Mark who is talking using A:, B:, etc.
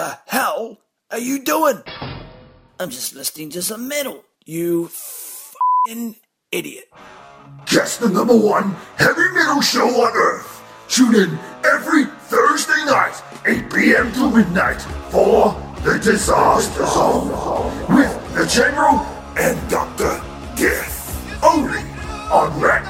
A: the hell are you doing? I'm just listening to some metal, you f***ing idiot.
B: Just the number one heavy metal show on Earth. Tune in every Thursday night, 8 p.m. to midnight, for The Disaster Zone with the General and Dr. Death. Only on Rat